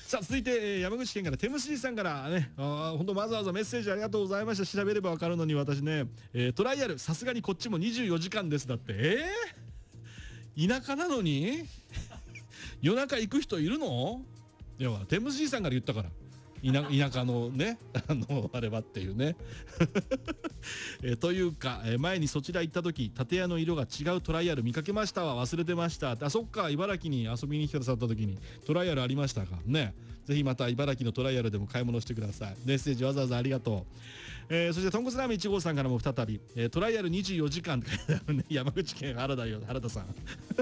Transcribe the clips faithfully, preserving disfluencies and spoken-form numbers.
さあ続いて、えー、山口県からテムシーさんからね、あ本当わざわざメッセージありがとうございました。調べればわかるのに私ね、えー、トライアルさすがにこっちもにじゅうよじかんですだって。えー、田舎なのに夜中行く人いるの？いやテムシーさんから言ったから田, 田舎のねあのあれはっていうねえー、というか、えー、前にそちら行った時建屋の色が違うトライアル見かけましたわ。忘れてました。あそっか、茨城に遊びに来てくださった時にトライアルありましたかね。ぜひまた茨城のトライアルでも買い物してください。メッセージわざわざありがとう。えー、そしてとんこつラーメンいち号さんからも再び、えー、トライアルにじゅうよじかんって書いてあるね。山口県原田よ原田さん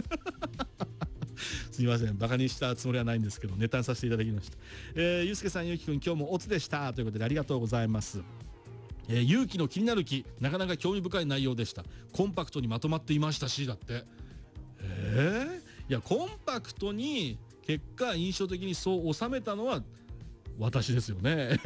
すいません、バカにしたつもりはないんですけどネタにさせていただきました。えー、ゆうすけさん、ゆうきくん、今日もオツでしたということでありがとうございます。えー、勇気の気になる気、なかなか興味深い内容でした。コンパクトにまとまっていましたし、だってえー、いやコンパクトに結果印象的にそう収めたのは私ですよね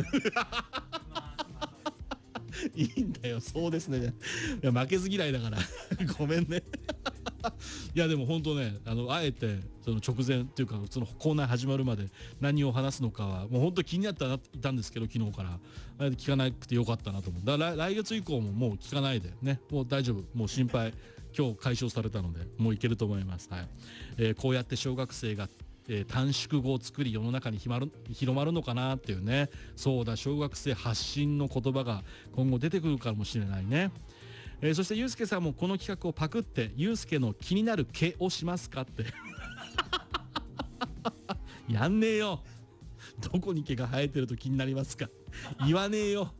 いいんだよ、そうですね。いや負けず嫌いだからごめんねいやでも本当ね、あのあえてその直前っていうかそのコーナー始まるまで何を話すのかはもう本当気になっていたんですけど、昨日からあえて聞かなくてよかったなと思う。だから来月以降ももう聞かないでね、もう大丈夫、もう心配今日解消されたのでもういけると思います。はい、えー、こうやって小学生がえー、短縮語を作り世の中に広まる、広まるのかなっていうね。そうだ、小学生発信の言葉が今後出てくるかもしれないね。えー、そしてゆうすけさんもこの企画をパクってゆうすけの気になる毛をしますかってやんねえよ。どこに毛が生えてると気になりますか言わねえよ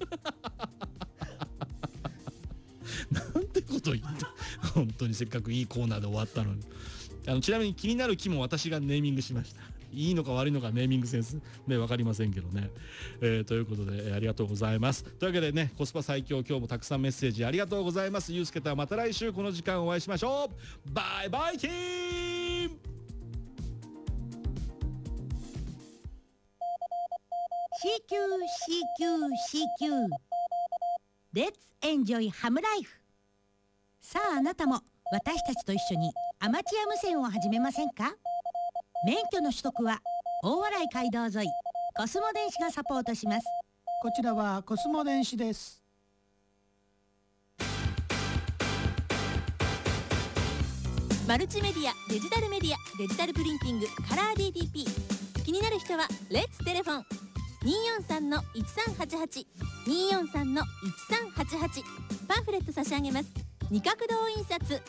なんてこと言って本当にせっかくいいコーナーで終わったのに。あのちなみに気になる木も私がネーミングしました。いいのか悪いのかネーミングセンスね分かりませんけどね、えー、ということで、えー、ありがとうございます。というわけでね、コスパ最強、今日もたくさんメッセージありがとうございます。ゆうすけとはまた来週この時間お会いしましょう。バイバイキーン。 シーキュー シーキュー シーキュー Let's enjoy ハムライフ。さああなたも私たちと一緒にアマチュア無線を始めませんか？免許の取得は大洗街道沿いコスモ電子がサポートします。 こちらはコスモ電子です。 マルチメディア、デジタルメディア、デジタルプリンティング、カラー ディーティーピー。 気になる人はレッツテレフォン にーよんさんのいちさんはちはち にーよんさんのいちさんはちはち。 パンフレット差し上げます。二角堂印刷。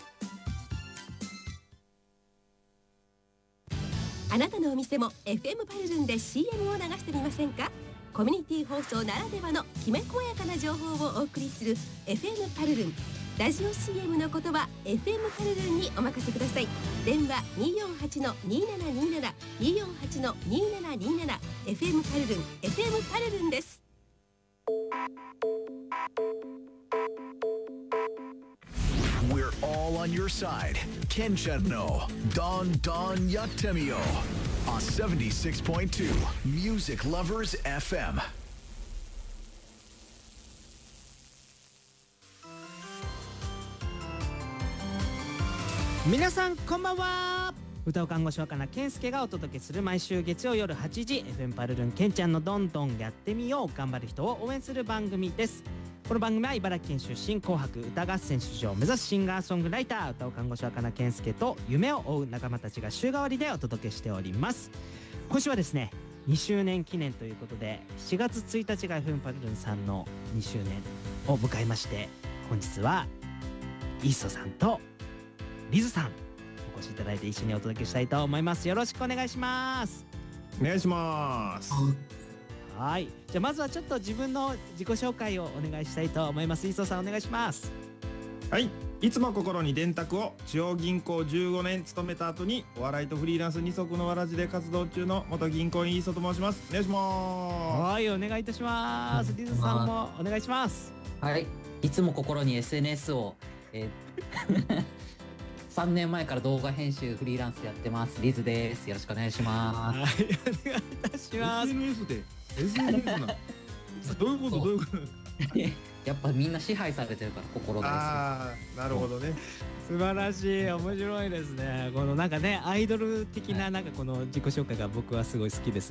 あなたのお店も エフエム パルルンで シーエム を流してみませんか？コミュニティ放送ならではのきめ細やかな情報をお送りする エフエム パルルン。ラジオ シーエム のことは エフエム パルルンにお任せください。電話 にーよんはちのにーななにーなな にーよんはちのにーななにーなな。 エフエム パルルン エフエム パルルンです。 We're all on your side. Kenshin no Don Don Yatemio on seventy-six point two Music Lovers エフエム。 皆さんこんばんは。歌う看護師若菜健介がお届けする毎週月曜夜はちじ エフエム パルルンケンちゃんのどんどんやってみよう。頑張る人を応援する番組です。この番組は茨城県出身、紅白歌合戦出場を目指すシンガーソングライター、歌う看護師若菜健介と夢を追う仲間たちが週替わりでお届けしております。今週はですねにしゅうねん記念ということでしがつついたちが エフエム パルルンさんのにしゅうねんを迎えまして、本日はイーソさんとリズさんお越しいただいて一緒にお届けしたいと思います。よろしくお願いします。 お願いします。 はい、じゃあまずはちょっと自分の自己紹介をお願いしたいと思います。イーソさんお願いします。 はい、いつも心に電卓を地方銀行じゅうごねん勤めた後にお笑いとフリーランス二足のわらじで活動中の元銀行員イーソと申します。お願いします。 はい、お願いいたします。リズさんもお願いします。 はい、いつも心に エスエヌエス を、えーさんねんまえから動画編集フリーランスやってますリズです。よろしくお願いします。 はい、お願いいたします。 エスエヌエス で エスエヌエス などういうことどういうことやっぱみんな支配されてるから心が。 ああ、なるほどね。 素晴らしい、面白いですね。このなんかねアイドル的ななんかこの自己紹介が僕はすごい好きです